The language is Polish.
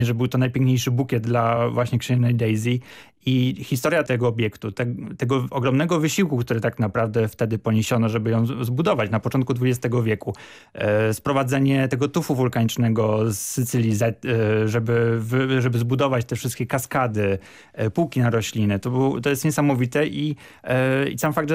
że był to najpiękniejszy bukiet dla właśnie księżnej Daisy. I historia tego obiektu, tego ogromnego wysiłku, który tak naprawdę wtedy poniesiono, żeby ją zbudować na początku XX wieku. Sprowadzenie tego tufu wulkanicznego z Sycylii, żeby zbudować te wszystkie kaskady, półki na rośliny. To jest niesamowite i sam fakt, że